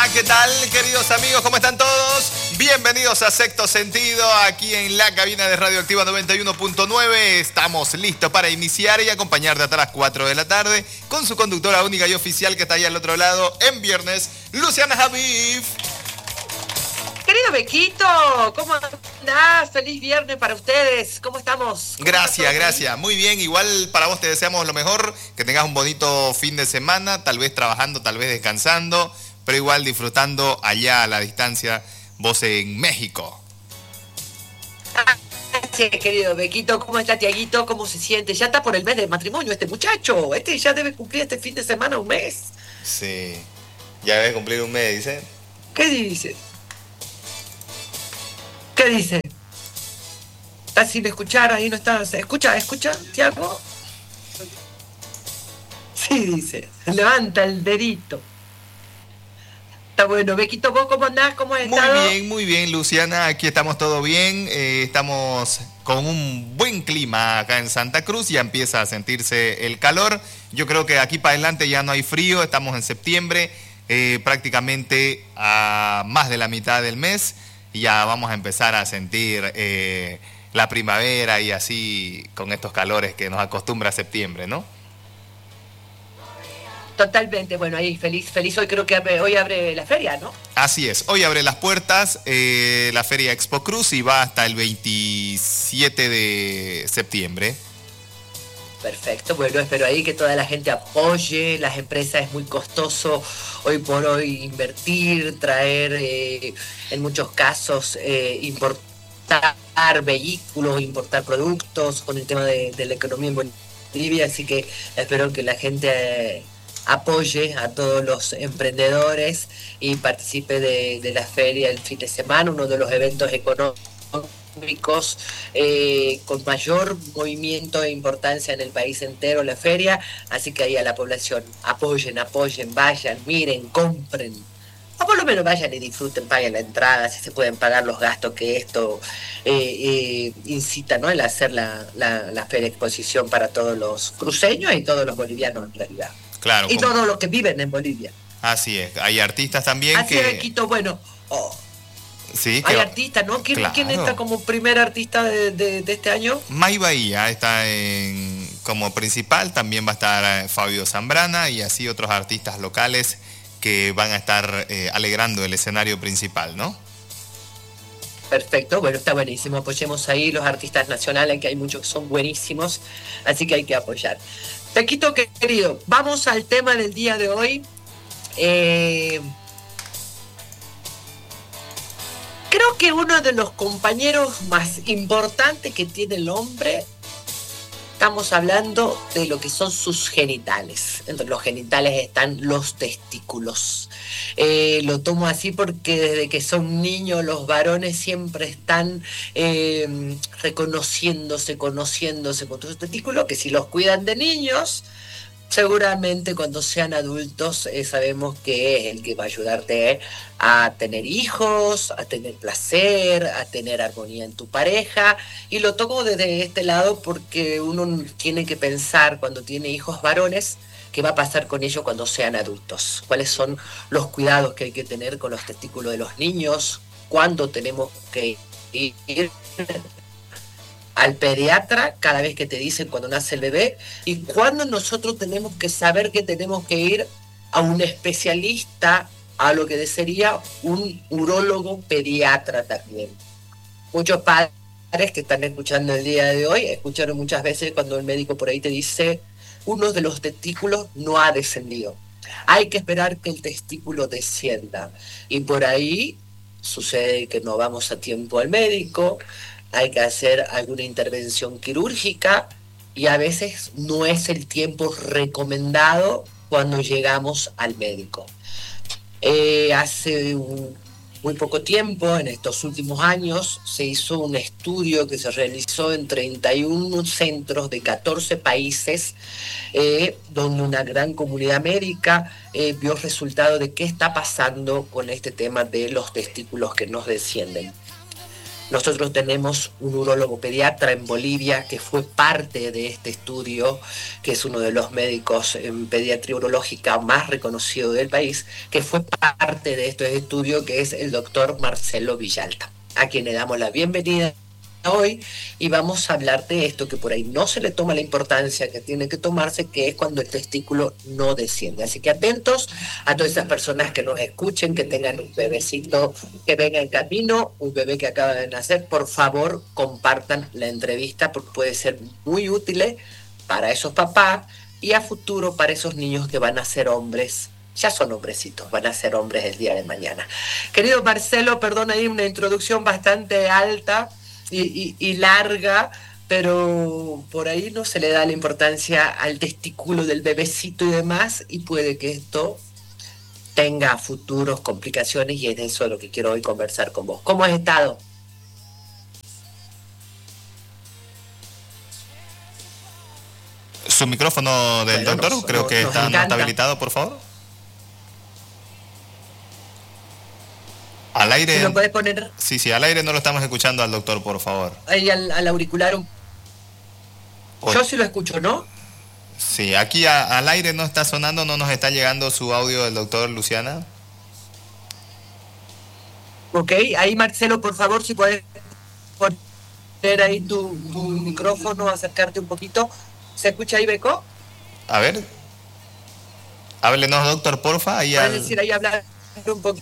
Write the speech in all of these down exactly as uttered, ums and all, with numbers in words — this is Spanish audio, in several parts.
¿qué tal, queridos amigos? ¿Cómo están todos? Bienvenidos a Sexto Sentido, aquí en la cabina de Radioactiva noventa y uno punto nueve. Estamos listos para iniciar y acompañarte hasta las cuatro de la tarde con su conductora única y oficial que está ahí al otro lado en viernes, Luciana Javif. Querido Bequito, ¿cómo andás? Feliz viernes para ustedes. ¿Cómo estamos? ¿Cómo gracias, gracias. Muy bien, igual para vos te deseamos lo mejor, que tengas un bonito fin de semana, tal vez trabajando, tal vez descansando, pero igual disfrutando allá a la distancia, vos en México. Gracias, querido Bequito. ¿Cómo está, Tiaguito? ¿Cómo se siente? Ya está por el mes de matrimonio este muchacho. Este ya debe cumplir este fin de semana un mes. Sí, ya debe cumplir un mes, dice. ¿Qué dice? ¿Qué dice? ¿Está sin escuchar? Ahí no está. ¿Escucha? ¿Escucha, Tiago? Sí, dice. Levanta el dedito. Está bueno. Bequito, ¿vos cómo andás? ¿Cómo has estado? Muy bien, muy bien, Luciana. Aquí estamos todo bien. Eh, estamos con un buen clima acá en Santa Cruz. Ya empieza a sentirse el calor. Yo creo que aquí para adelante ya no hay frío. Estamos en septiembre, eh, prácticamente a más de la mitad del mes. Y ya vamos a empezar a sentir eh, la primavera y así con estos calores que nos acostumbra a septiembre, ¿no? Totalmente, bueno, ahí feliz, feliz. Hoy creo que abre, hoy abre la feria, ¿no? Así es, hoy abre las puertas eh, la Feria Expo Cruz y va hasta el veintisiete de septiembre. Perfecto, bueno, espero ahí que toda la gente apoye. Las empresas es muy costoso hoy por hoy invertir, traer, eh, en muchos casos, eh, importar vehículos, importar productos con el tema de, de la economía en Bolivia, así que espero que la gente eh, apoye a todos los emprendedores y participe de, de la feria el fin de semana, uno de los eventos económicos Eh, con mayor movimiento e importancia en el país entero, la feria, así que ahí a la población apoyen, apoyen, vayan, miren, compren, o por lo menos vayan y disfruten, paguen la entrada, si se pueden pagar los gastos que esto eh, eh, incita, ¿no? El hacer la, la, la feria exposición para todos los cruceños y todos los bolivianos en realidad. Claro. Y como... todos los que viven en Bolivia. Así es, hay artistas también así que... es, Quito, bueno... Oh. Sí, hay que... artistas, ¿no? ¿Quién, claro. ¿Quién está como primer artista de, de, de este año? May Bahía está en, como principal, también va a estar Fabio Zambrana y así otros artistas locales que van a estar eh, alegrando el escenario principal, ¿no? Perfecto, bueno, está buenísimo. Apoyemos ahí los artistas nacionales, que hay muchos que son buenísimos, así que hay que apoyar. Taquito querido, vamos al tema del día de hoy. Eh... Creo que uno de los compañeros más importantes que tiene el hombre, estamos hablando de lo que son sus genitales. Entre los genitales están los testículos. Eh, lo tomo así porque desde que son niños los varones siempre están eh, reconociéndose, conociéndose con sus testículos, que si los cuidan de niños... seguramente cuando sean adultos eh, sabemos que es el que va a ayudarte a tener hijos, a tener placer, a tener armonía en tu pareja. Y lo toco desde este lado porque uno tiene que pensar cuando tiene hijos varones qué va a pasar con ellos cuando sean adultos. Cuáles son los cuidados que hay que tener con los testículos de los niños, cuándo tenemos que ir al pediatra cada vez que te dicen cuando nace el bebé y cuando nosotros tenemos que saber que tenemos que ir a un especialista, a lo que sería un urólogo pediatra también. Muchos padres que están escuchando el día de hoy escucharon muchas veces cuando el médico por ahí te dice uno de los testículos no ha descendido. Hay que esperar que el testículo descienda y por ahí sucede que no vamos a tiempo al médico, hay que hacer alguna intervención quirúrgica y a veces no es el tiempo recomendado cuando llegamos al médico. Eh, hace un, muy poco tiempo, en estos últimos años, se hizo un estudio que se realizó en treinta y uno centros de catorce países, eh, donde una gran comunidad médica eh, vio resultado de qué está pasando con este tema de los testículos que nos descienden. Nosotros tenemos un urólogo pediatra en Bolivia que fue parte de este estudio, que es uno de los médicos en pediatría urológica más reconocido del país, que fue parte de este estudio, que es el doctor Marcelo Villalta, a quien le damos la bienvenida hoy y vamos a hablar de esto que por ahí no se le toma la importancia que tiene que tomarse, que es cuando el testículo no desciende. Así que atentos a todas esas personas que nos escuchen, que tengan un bebecito que venga en camino, un bebé que acaba de nacer, por favor compartan la entrevista porque puede ser muy útil para esos papás y a futuro para esos niños que van a ser hombres. Ya son hombrecitos, van a ser hombres el día de mañana. Querido Marcelo, perdón, hay una introducción bastante alta Y, y, y larga, pero por ahí no se le da la importancia al testículo del bebecito y demás, y puede que esto tenga futuros complicaciones, y es de eso lo que quiero hoy conversar con vos. ¿Cómo has estado? Su micrófono del bueno, doctor, nos, creo nos, que nos está, no está habilitado, por favor. Al aire. ¿Sí lo puedes poner? Sí, sí, al aire no lo estamos escuchando al doctor, por favor. Ahí al, al auricular. Un... O... Yo sí lo escucho, ¿no? Sí, aquí a, al aire no está sonando, no nos está llegando su audio del doctor, Luciana. Ok, ahí Marcelo, por favor, si puedes poner ahí tu, tu micrófono, acercarte un poquito. ¿Se escucha ahí, Beco? A ver. Háblenos, doctor, porfa. Ahí ¿Puedes al... decir ahí hablar un poquito?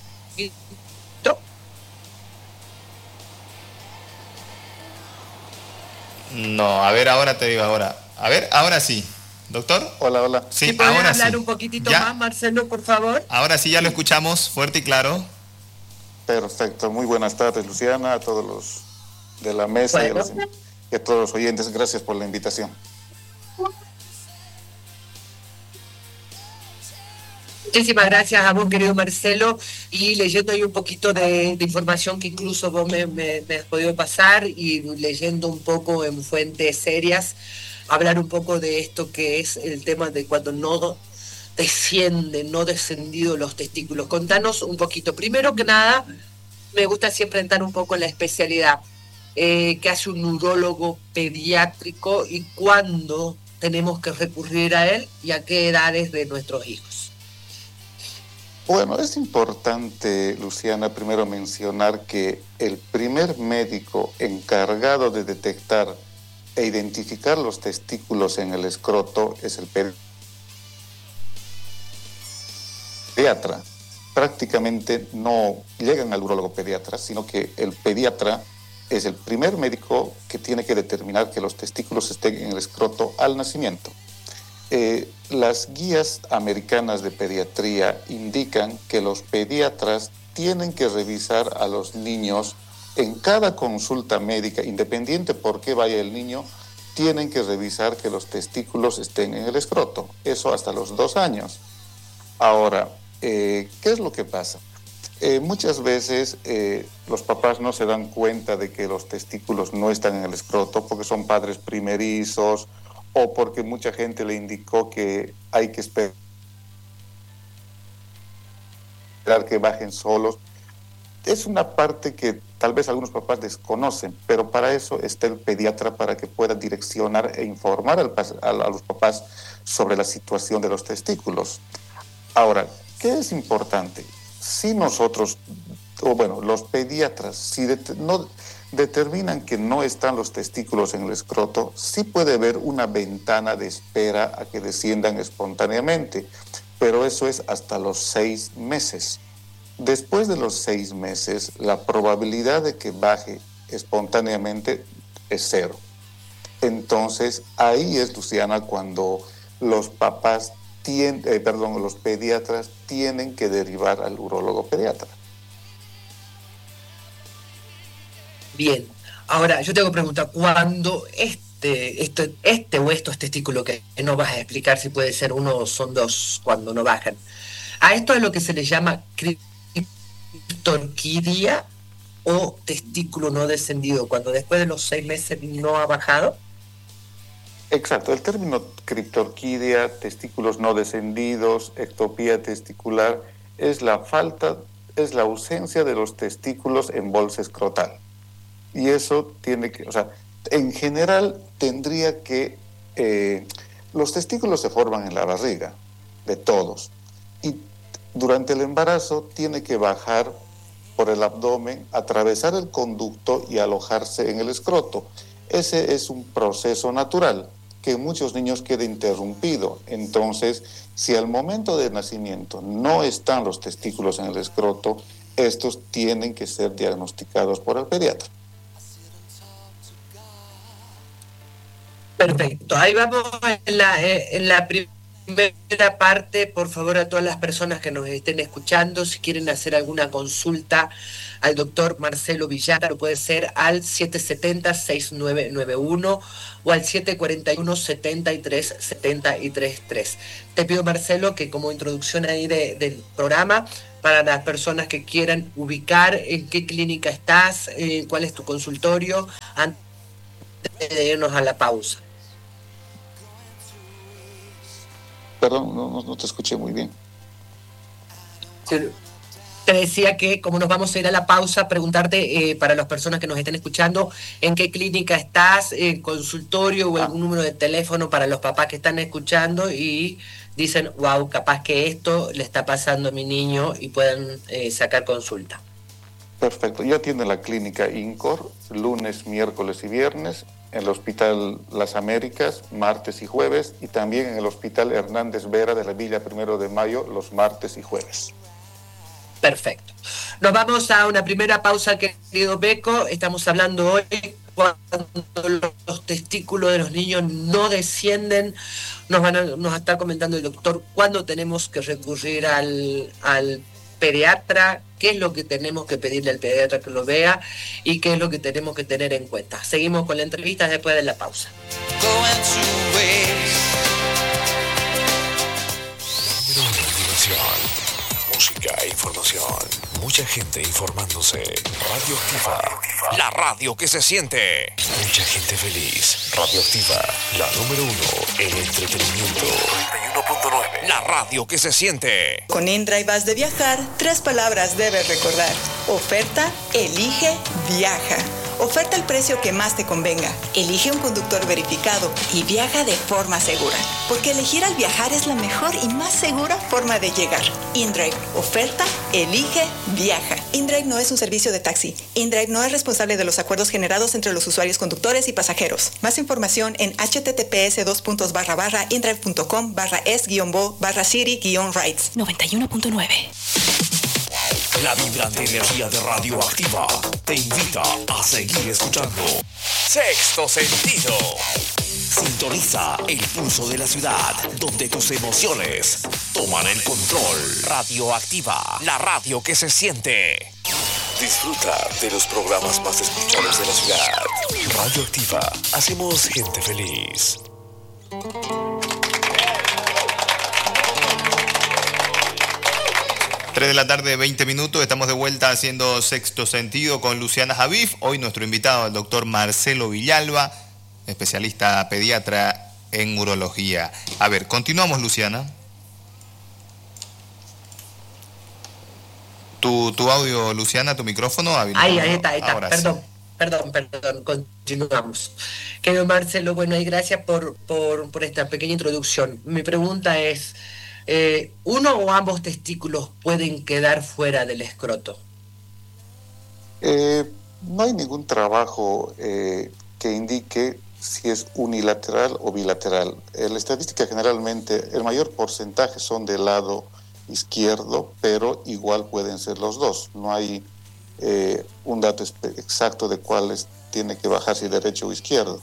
No, a ver, ahora te digo ahora. A ver, ahora sí. ¿Doctor? Hola, hola. Sí, ¿puedes ahora hablar sí. un poquitito ¿Ya? más, Marcelo, por favor? Ahora sí, ya lo escuchamos fuerte y claro. Perfecto. Muy buenas tardes, Luciana, a todos los de la mesa bueno. y, a los, y a todos los oyentes. Gracias por la invitación. Muchísimas gracias a vos, querido Marcelo, y leyendo ahí un poquito de, de información que incluso vos me, me, me has podido pasar, y leyendo un poco en fuentes serias, hablar un poco de esto que es el tema de cuando no descienden, no descendido los testículos. Contanos un poquito. Primero que nada, me gusta siempre entrar un poco en la especialidad eh, que hace un urólogo pediátrico y cuándo tenemos que recurrir a él y a qué edades de nuestros hijos. Bueno, es importante, Luciana, primero mencionar que el primer médico encargado de detectar e identificar los testículos en el escroto es el pediatra. Prácticamente no llegan al urólogo pediatra, sino que el pediatra es el primer médico que tiene que determinar que los testículos estén en el escroto al nacimiento. Eh, las guías americanas de pediatría indican que los pediatras tienen que revisar a los niños en cada consulta médica, independiente por qué vaya el niño, tienen que revisar que los testículos estén en el escroto, eso hasta los dos años. Ahora, eh, ¿qué es lo que pasa? Eh, muchas veces eh, los papás no se dan cuenta de que los testículos no están en el escroto porque son padres primerizos, o porque mucha gente le indicó que hay que esperar que bajen solos. Es una parte que tal vez algunos papás desconocen, pero para eso está el pediatra, para que pueda direccionar e informar al, a, a los papás sobre la situación de los testículos. Ahora, ¿qué es importante? Si nosotros, o bueno, los pediatras, si de, no... determinan que no están los testículos en el escroto, sí puede haber una ventana de espera a que desciendan espontáneamente, pero eso es hasta los seis meses. Después de los seis meses, la probabilidad de que baje espontáneamente es cero. Entonces, ahí es, Luciana, cuando los papás, tienen, eh, perdón, los pediatras tienen que derivar al urólogo pediatra. Bien, ahora yo tengo que preguntar, cuando este, este, este o estos testículos que no vas a explicar si puede ser uno o son dos cuando no bajan, a esto es lo que se le llama criptorquidia o testículo no descendido, cuando después de los seis meses no ha bajado. Exacto, el término criptorquidia, testículos no descendidos, ectopía testicular, es la falta, es la ausencia de los testículos en bolsa escrotal. Y eso tiene que, o sea, en general tendría que, eh, los testículos se forman en la barriga de todos y durante el embarazo tiene que bajar por el abdomen, atravesar el conducto y alojarse en el escroto. Ese es un proceso natural que en muchos niños queda interrumpido. Entonces, si al momento del nacimiento no están los testículos en el escroto, estos tienen que ser diagnosticados por el pediatra. Perfecto, ahí vamos en la, en la primera parte. Por favor, a todas las personas que nos estén escuchando, si quieren hacer alguna consulta al doctor Marcelo Villalba, lo puede ser al siete siete cero, seis nueve nueve uno o al siete cuatro uno, siete tres siete tres tres. Te pido, Marcelo, que como introducción ahí de, del programa, para las personas que quieran ubicar en qué clínica estás, eh, cuál es tu consultorio, antes de irnos a la pausa. Perdón, no, no te escuché muy bien. Sí, te decía que como nos vamos a ir a la pausa, preguntarte eh, para las personas que nos estén escuchando, en qué clínica estás, eh, consultorio o algún ah. número de teléfono para los papás que están escuchando y dicen, wow, capaz que esto le está pasando a mi niño y puedan eh, sacar consulta. Perfecto, yo atiendo en la clínica INCOR, lunes, miércoles y viernes, en el Hospital Las Américas, martes y jueves, y también en el Hospital Hernández Vera de la Villa Primero de Mayo, los martes y jueves. Perfecto. Nos vamos a una primera pausa, querido Beco. Estamos hablando hoy cuando los testículos de los niños no descienden. Nos van a, nos va a estar comentando el doctor cuándo tenemos que recurrir al, al pediatra, qué es lo que tenemos que pedirle al pediatra que lo vea y qué es lo que tenemos que tener en cuenta. Seguimos con la entrevista después de la pausa. Música e información. Mucha gente informándose. Radioactiva, la radio que se siente. Mucha gente feliz. Radioactiva, la número uno en entretenimiento. noventa y uno punto nueve. La radio que se siente. Con InDrive vas de viajar. Tres palabras debes recordar. Oferta, elige, viaja. Oferta el precio que más te convenga. Elige un conductor verificado y viaja de forma segura. Porque elegir al viajar es la mejor y más segura forma de llegar. InDrive. Oferta, elige, viaja. InDrive no es un servicio de taxi. InDrive no es responsable de los acuerdos generados entre los usuarios conductores y pasajeros. Más información en https dos puntos barra barra indrive.com barra es guión bo barra city guión rights. noventa y uno punto nueve. La vibrante energía de Radioactiva te invita a seguir escuchando Sexto Sentido. Sintoniza el pulso de la ciudad, donde tus emociones toman el control. Radioactiva, la radio que se siente. Disfruta de los programas más escuchados de la ciudad. Radioactiva, hacemos gente feliz. tres de la tarde, veinte minutos, estamos de vuelta haciendo Sexto Sentido con Luciana Javif. Hoy nuestro invitado, el doctor Marcelo Villalba, especialista pediatra en urología. A ver, continuamos, Luciana. Tu, tu audio, Luciana, tu micrófono. Ahí, ahí está, ahí está. Ahora perdón, sí. perdón, perdón, continuamos. Querido Marcelo, bueno, y gracias por, por, por esta pequeña introducción. Mi pregunta es, Eh, ¿uno o ambos testículos pueden quedar fuera del escroto? Eh, no hay ningún trabajo eh, que indique si es unilateral o bilateral. En la estadística generalmente el mayor porcentaje son del lado izquierdo, pero igual pueden ser los dos. No hay eh, un dato exacto de cuáles tiene que bajar, si derecho o izquierdo.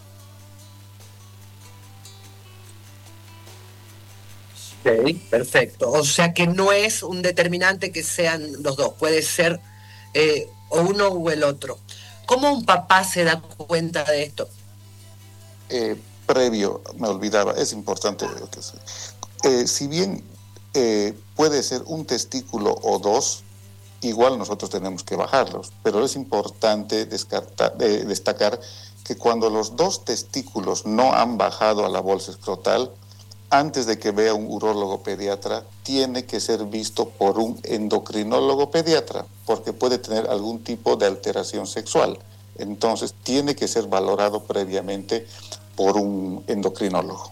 Ok, perfecto. O sea que no es un determinante que sean los dos, puede ser eh, o uno o el otro. ¿Cómo un papá se da cuenta de esto? Eh, previo, me olvidaba, es importante. Eh, si bien eh, puede ser un testículo o dos, igual nosotros tenemos que bajarlos, pero es importante descartar, eh, destacar que cuando los dos testículos no han bajado a la bolsa escrotal, antes de que vea un urólogo pediatra, tiene que ser visto por un endocrinólogo pediatra, porque puede tener algún tipo de alteración sexual. Entonces tiene que ser valorado previamente por un endocrinólogo.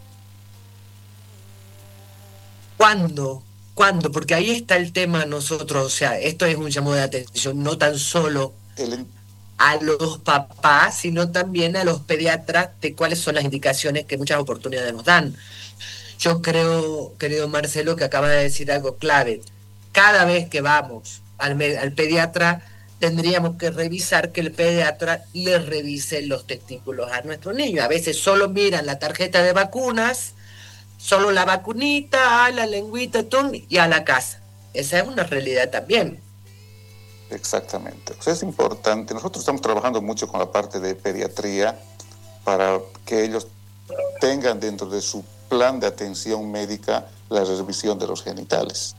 ¿Cuándo? ¿Cuándo? Porque ahí está el tema nosotros, o sea, esto es un llamado de atención, no tan solo El, a los papás, sino también a los pediatras de cuáles son las indicaciones que muchas oportunidades nos dan. Yo creo, querido Marcelo, que acaba de decir algo clave. Cada vez que vamos al, al pediatra, tendríamos que revisar que el pediatra le revise los testículos a nuestro niño. A veces solo miran la tarjeta de vacunas, solo la vacunita, la lengüita, tum, y a la casa. Esa es una realidad también. Exactamente. O sea, es importante. Nosotros estamos trabajando mucho con la parte de pediatría para que ellos tengan dentro de su plan de atención médica la revisión de los genitales.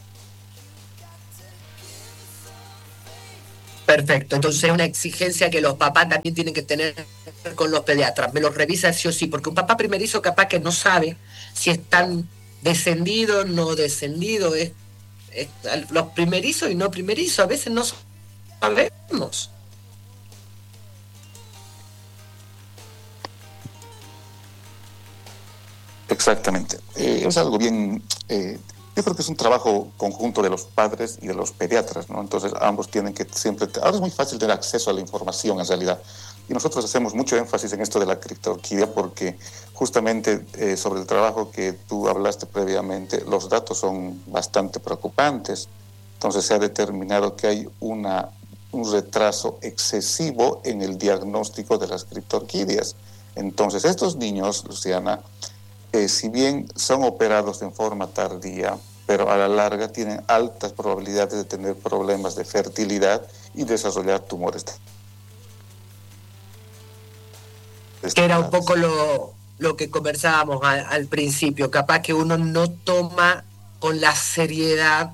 Perfecto, entonces es una exigencia que los papás también tienen que tener con los pediatras. Me los revisa sí o sí, porque un papá primerizo capaz que no sabe si están descendidos, no descendidos. Es, es, los primerizos y no primerizos a veces no sabemos. Exactamente. Eh, es algo bien... Eh, yo creo que es un trabajo conjunto de los padres y de los pediatras, ¿no? Entonces ambos tienen que siempre... Ahora es muy fácil tener acceso a la información en realidad. Y nosotros hacemos mucho énfasis en esto de la criptorquidia porque justamente eh, sobre el trabajo que tú hablaste previamente, los datos son bastante preocupantes. Entonces se ha determinado que hay una, un retraso excesivo en el diagnóstico de las criptorquidias. Entonces estos niños, Luciana, eh, si bien son operados en forma tardía, pero a la larga tienen altas probabilidades de tener problemas de fertilidad y desarrollar tumores. Que era un poco lo, lo que conversábamos al, al principio, capaz que uno no toma con la seriedad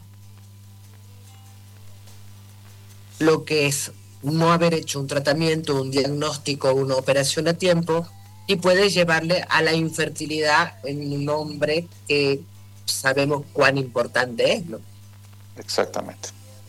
lo que es no haber hecho un tratamiento, un diagnóstico, una operación a tiempo, y puede llevarle a la infertilidad en un hombre que sabemos cuán importante es, ¿no? Exactamente.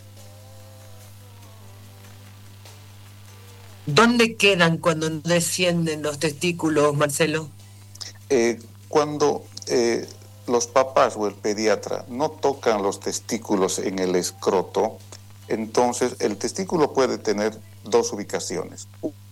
¿Dónde quedan cuando no descienden los testículos, Marcelo? Eh, cuando eh, los papás o el pediatra no tocan los testículos en el escroto, entonces el testículo puede tener dos ubicaciones.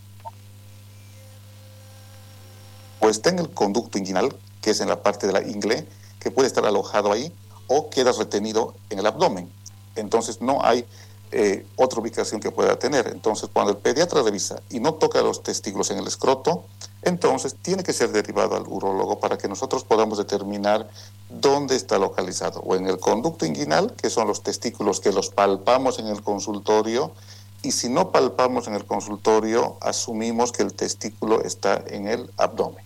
O está en el conducto inguinal, que es en la parte de la ingle, que puede estar alojado ahí, o queda retenido en el abdomen. Entonces no hay eh, otra ubicación que pueda tener. Entonces cuando el pediatra revisa y no toca los testículos en el escroto, entonces tiene que ser derivado al urólogo para que nosotros podamos determinar dónde está localizado, o en el conducto inguinal, que son los testículos que los palpamos en el consultorio, y si no palpamos en el consultorio, asumimos que el testículo está en el abdomen.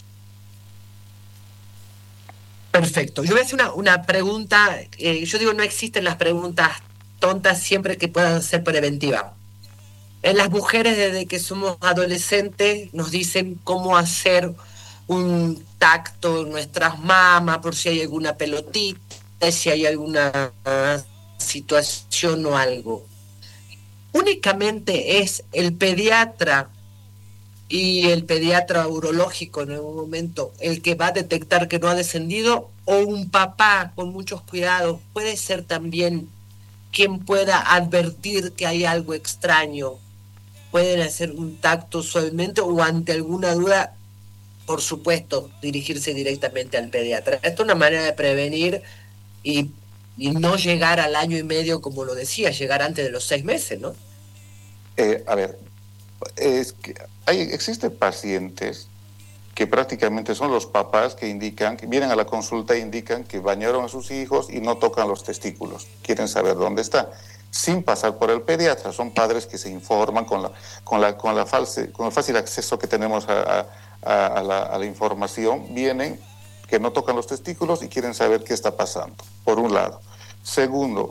Perfecto. Yo voy a hacer una, una pregunta, eh, yo digo, no existen las preguntas tontas siempre que puedan ser preventivas. En las mujeres desde que somos adolescentes nos dicen cómo hacer un tacto en nuestras mamas, por si hay alguna pelotita, si hay alguna uh, situación o algo. Únicamente es el pediatra y el pediatra urológico en algún momento el que va a detectar que no ha descendido, o un papá con muchos cuidados puede ser también quien pueda advertir que hay algo extraño. Pueden hacer un tacto suavemente o ante alguna duda, por supuesto, dirigirse directamente al pediatra. Esto es una manera de prevenir y, y no llegar al año y medio, como lo decía, llegar antes de los seis meses, ¿no? Eh, a ver, es que hay, existen pacientes que prácticamente son los papás que indican, que vienen a la consulta e indican que bañaron a sus hijos y no tocan los testículos, quieren saber dónde está, sin pasar por el pediatra. Son padres que se informan con la, con la, con la false, con el fácil acceso que tenemos a, a, a, la, a la información, vienen que no tocan los testículos y quieren saber qué está pasando, por un lado. Segundo,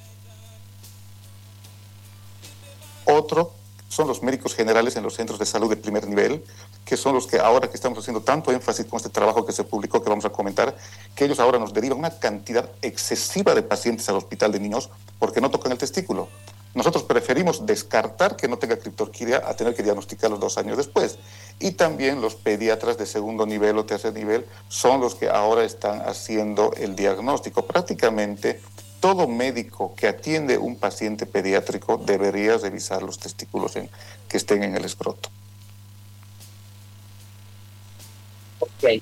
otro son los médicos generales en los centros de salud de primer nivel, que son los que ahora que estamos haciendo tanto énfasis con este trabajo que se publicó, que vamos a comentar, que ellos ahora nos derivan una cantidad excesiva de pacientes al hospital de niños porque no tocan el testículo. Nosotros preferimos descartar que no tenga criptorquidia a tener que diagnosticarlo dos años después. Y también los pediatras de segundo nivel o tercer nivel son los que ahora están haciendo el diagnóstico. Prácticamente todo médico que atiende un paciente pediátrico debería revisar los testículos en, que estén en el escroto. Ok.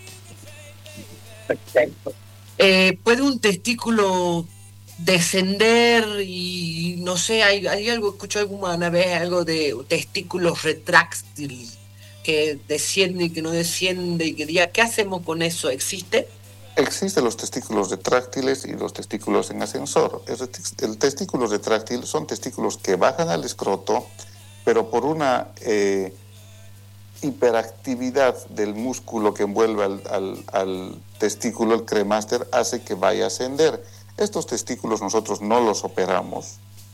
Perfecto. Eh, ¿Puede un testículo descender y no sé, hay, hay algo, escucho alguna vez algo de testículos retráctiles que desciende y que no desciende y que diga, ¿qué hacemos con eso? ¿Existe? Existen los testículos retráctiles y los testículos en ascensor. El, el testículo retráctil son testículos que bajan al escroto, pero por una eh, hiperactividad del músculo que envuelve al, al, al testículo, el cremaster, hace que vaya a ascender. Estos testículos nosotros no los operamos,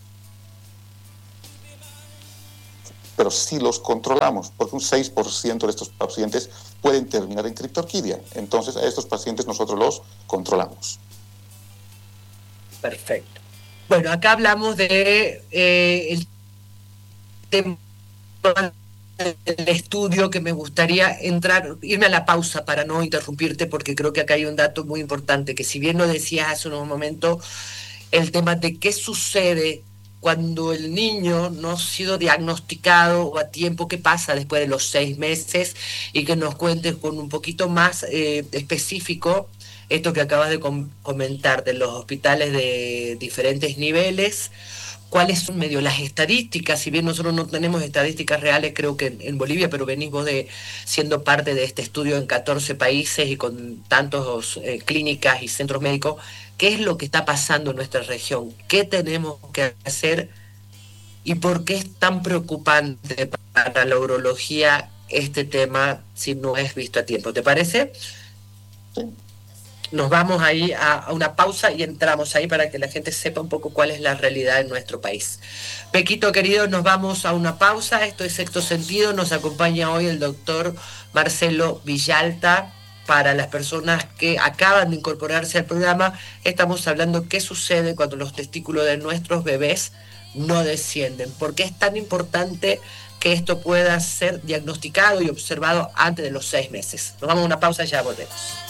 pero sí los controlamos, porque un seis por ciento de estos pacientes pueden terminar en criptorquidia. Entonces, a estos pacientes nosotros los controlamos. Perfecto. Bueno, acá hablamos de eh, el tema del estudio, que me gustaría entrar, irme a la pausa para no interrumpirte, porque creo que acá hay un dato muy importante, que si bien lo decías hace unos momentos, el tema de qué sucede cuando el niño no ha sido diagnosticado o a tiempo, qué pasa después de los seis meses, y que nos cuentes con un poquito más eh, específico esto que acabas de com- comentar de los hospitales de diferentes niveles. ¿Cuáles son medio las estadísticas? Si bien nosotros no tenemos estadísticas reales, creo que en, en Bolivia, pero venís vos de, siendo parte de este estudio en catorce países y con tantos eh, clínicas y centros médicos, ¿qué es lo que está pasando en nuestra región? ¿Qué tenemos que hacer? ¿Y por qué es tan preocupante para la urología este tema si no es visto a tiempo? ¿Te parece? Sí. Nos vamos ahí a, a una pausa y entramos ahí para que la gente sepa un poco cuál es la realidad en nuestro país. Pequito querido, nos vamos a una pausa. Esto es Sexto Sentido. Nos acompaña hoy el doctor Marcelo Villalta. Para las personas que acaban de incorporarse al programa, estamos hablando qué sucede cuando los testículos de nuestros bebés no descienden. ¿Por qué es tan importante que esto pueda ser diagnosticado y observado antes de los seis meses? Nos vamos a una pausa y ya volvemos.